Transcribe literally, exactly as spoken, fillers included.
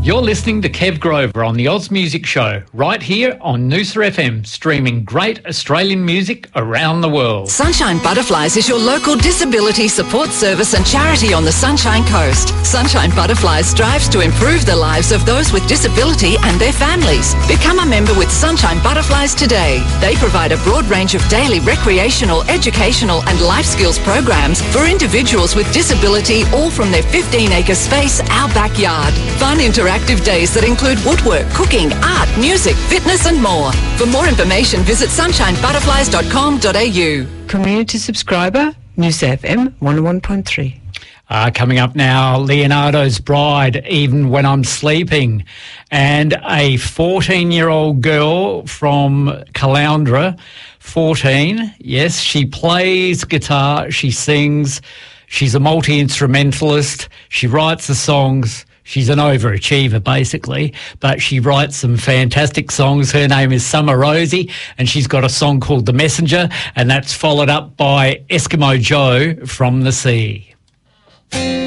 You're listening to Kev Grover on the Oz Music Show, right here on Noosa F M, streaming great Australian music around the world. Sunshine Butterflies is your local disability support service and charity on the Sunshine Coast. Sunshine Butterflies strives to improve the lives of those with disability and their families. Become a member with Sunshine Butterflies today. They provide a broad range of daily recreational, educational and life skills programs for individuals with disability, all from their fifteen acre space, our backyard. Fun interactive days that include woodwork, cooking, art, music, fitness and more. For more information, visit sunshine butterflies dot com dot a u. Community subscriber, Noosa F M one oh one point three. Uh, coming up now, Leonardo's Bride, Even When I'm Sleeping, and a fourteen-year-old girl from Caloundra, fourteen, yes, she plays guitar, she sings, she's a multi-instrumentalist, she writes the songs. She's an overachiever, basically, but she writes some fantastic songs. Her name is Summer Rosie, and she's got a song called The Messenger, and that's followed up by Eskimo Joe from the Sea.